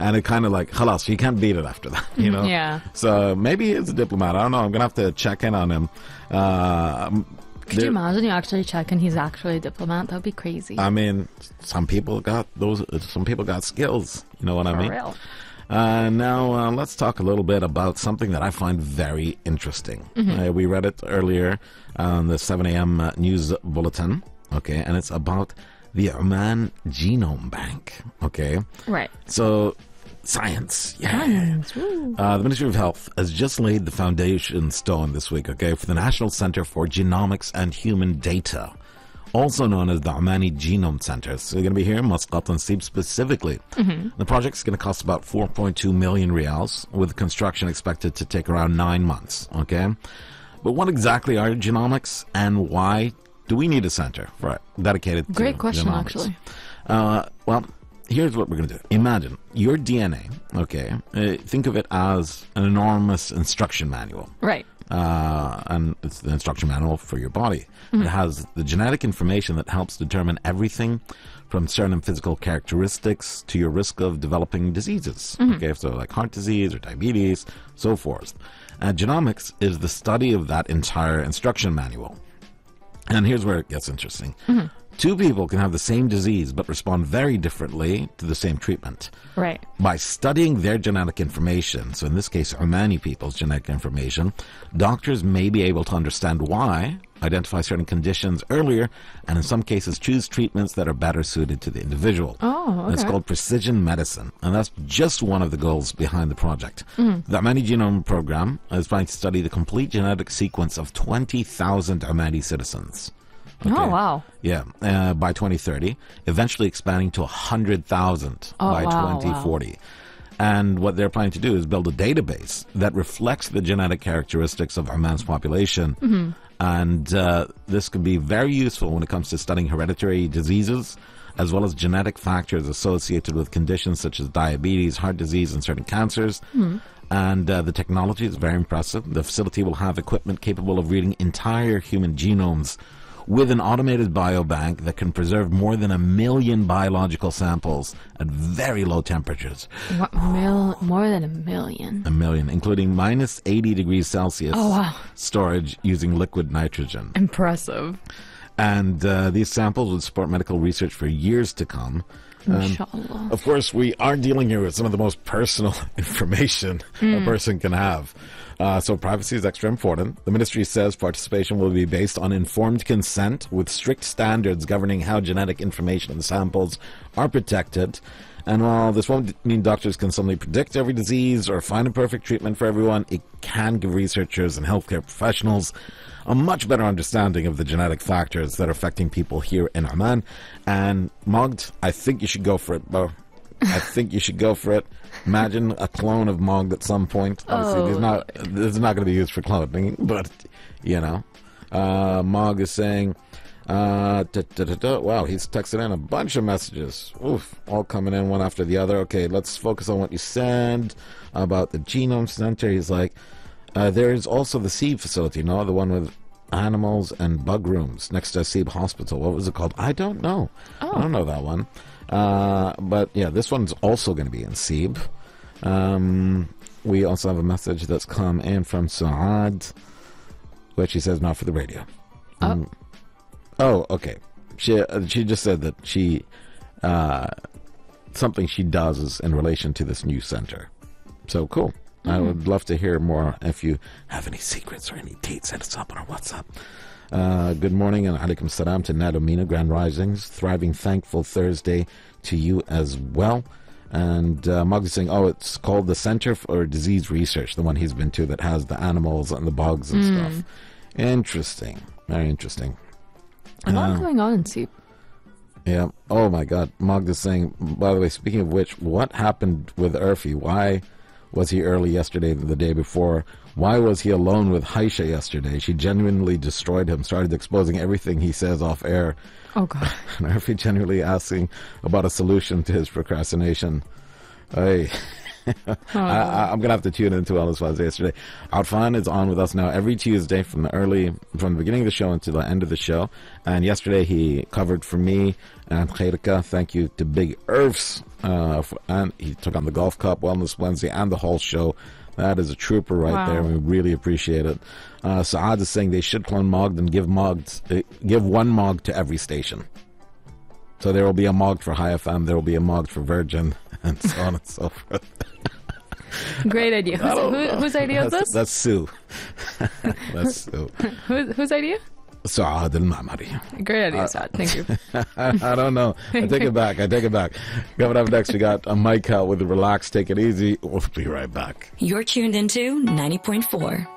And it kind of like, halas, you can't beat it after that, you know? Yeah. So maybe he's a diplomat. I don't know. I'm going to have to check in on him. Could you imagine you actually check and he's actually a diplomat? That would be crazy. I mean, some people got skills. You know what I mean? For real. Now, let's talk a little bit about something that I find very interesting. We read it earlier on the 7 a.m. news bulletin, okay, and it's about the Oman Genome Bank, okay? Right. So, science, yeah. Science, woo. The Ministry of Health has just laid the foundation stone this week, okay, for the National Center for Genomics and Human Data, also known as the Omani Genome Center. So you're going to be here in Muscat and Sib specifically. The project's going to cost about 4.2 million riyals, with construction expected to take around 9 months, okay? But what exactly are genomics, and why do we need a center for it dedicated to Great question, genomics? actually. Well, here's what we're going to do. Imagine your DNA, okay? Think of it as an enormous instruction manual. Right. And it's the instruction manual for your body. It has the genetic information that helps determine everything from certain physical characteristics to your risk of developing diseases. Okay, so like heart disease or diabetes, so forth. Genomics is the study of that entire instruction manual. And here's where it gets interesting. Two people can have the same disease but respond very differently to the same treatment. Right. By studying their genetic information, so in this case, Omani people's genetic information, doctors may be able to understand why, identify certain conditions earlier, and in some cases choose treatments that are better suited to the individual. Oh, okay. And it's called precision medicine, and that's just one of the goals behind the project. The Omani Genome Program is trying to study the complete genetic sequence of 20,000 Omani citizens. Oh, wow. Yeah, by 2030, eventually expanding to 100,000 by 2040. Wow. And what they're planning to do is build a database that reflects the genetic characteristics of Oman's population. And this could be very useful when it comes to studying hereditary diseases, as well as genetic factors associated with conditions such as diabetes, heart disease, and certain cancers. And the technology is very impressive. The facility will have equipment capable of reading entire human genomes with an automated biobank that can preserve more than 1 million biological samples at very low temperatures. More than 1 million? 1 million, including minus 80 degrees Celsius storage using liquid nitrogen. Impressive. And these samples would support medical research for years to come. Inshallah. Of course, we are dealing here with some of the most personal information a person can have. So privacy is extra important. The ministry says participation will be based on informed consent with strict standards governing how genetic information and samples are protected. And while this won't mean doctors can suddenly predict every disease or find a perfect treatment for everyone, it can give researchers and healthcare professionals a much better understanding of the genetic factors that are affecting people here in Oman. And Mogd, I think you should go for it, bro. I think you should go for it. Imagine a clone of Mogd at some point. Obviously, this is not going to be used for cloning, but, you know. Mogd is saying, wow, he's texted in a bunch of messages. Oof, all coming in one after the other. Okay, let's focus on what you said about the Genome Center. He's like, there's also the Sib facility, no? The one with animals and bug rooms next to Sib Hospital. What was it called? I don't know. I don't know that one. But yeah, this one's also going to be in Sib. We also have a message that's come in from Saad, which she says not for the radio. Oh, okay. She just said that she something she does is in relation to this new center. So cool. I would love to hear more. If you have any secrets or any dates, hit us up on our WhatsApp. Good morning and alaikum salam to Nadomina, Grand Risings. Thriving, thankful Thursday to you as well. And Mug is saying, it's called the Center for Disease Research, the one he's been to that has the animals and the bugs and stuff. Interesting. Very interesting. A lot going on in Sib. Yeah. Oh my God. Mug is saying, by the way, speaking of which, what happened with Urfi? Why was he early yesterday than the day before? Why was he alone with Haisha yesterday? She genuinely destroyed him, started exposing everything he says off air. Oh, God. And Urfi genuinely asking about a solution to his procrastination. Hey. I'm going to have to tune into Wellness Wednesday yesterday. Outfan is on with us now every Tuesday from the beginning of the show until the end of the show. And yesterday he covered for me and Khairika. Thank you to Big Irfs. And he took on the Golf Cup, Wellness Wednesday, and the whole show. That is a trooper right there. We really appreciate it. Saad is saying they should clone Mogd and give one Mogd to every station. So there will be a Mogd for High FM, there will be a Mogd for Virgin, and so on and so forth. Great idea. Whose idea is this? That's Sue. That's Sue. Whose idea? Saad Al-Mamari. Great idea, Saad. Thank you. I don't know. I take it back. Coming up next, we got a Mike out with Relax, Take It Easy. We'll be right back. You're tuned into 90.4.